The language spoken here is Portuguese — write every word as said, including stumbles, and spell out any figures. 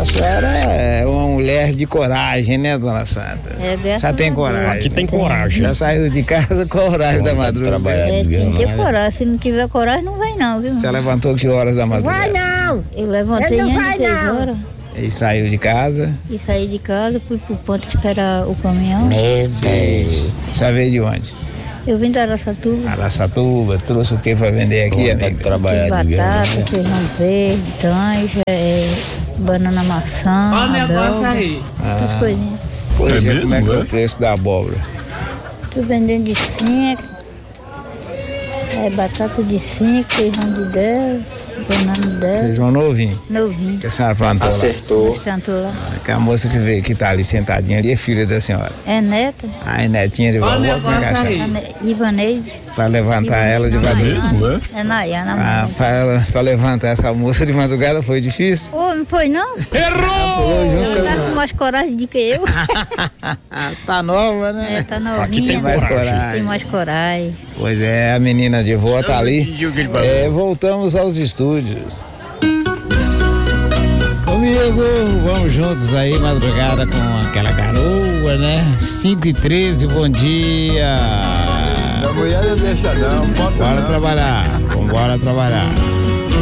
senhora é uma mulher de coragem, né, dona Santa? É, Você tem coragem. Aqui tem coragem. Já saiu de casa com o horário da madrugada. É, tem que ter coragem. Se não tiver coragem, não vai não, viu? Você levantou que horas da madrugada? Vai não! Eu levantei antes de três horas. E saiu de casa? E saí de casa, fui pro ponto esperar o caminhão. Meu Deus. Você veio de onde? Eu vim da Araçatuba. Araçatuba, trouxe o que pra vender aqui, amigo? Trabalhar batata, feijão verde, tanja, é, banana maçã, Olha o negócio aí. essas coisinhas. Pois é, como é que é o preço da abóbora? Tô vendendo de cinco, é, batata de cinco, feijão de dez, banana de dez. Feijão novinho? Novinho. Que a senhora plantou Acertou. lá? Plantou lá. Que a moça que veio, que tá ali sentadinha ali é filha da senhora. É neta. Ah, é netinha de vovó, como é que A chama? ne- Ivaneide. Pra levantar ela de madrugada. É Nayana. Ah, pra, ela, pra levantar essa moça de madrugada foi difícil? Ô, não foi não? Pulou junto com Tá as com mais coragem do que eu. Tá nova, né? É, tá novinha. Aqui tem mais coragem. Tem mais coragem. Pois é, a menina de vó tá ali. É, voltamos aos estúdios. Comigo, vamos juntos aí, madrugada com aquela garoa, né? cinco e treze, bom dia. A mulher não deixa não, posso Bora não. trabalhar, vambora trabalhar.